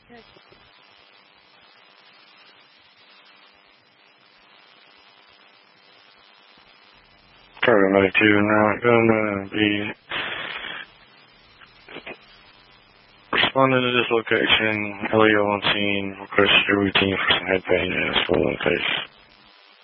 Paramedic 2, not gonna be responding to this location. LEO on scene, request your routine for some head pain and swollen face.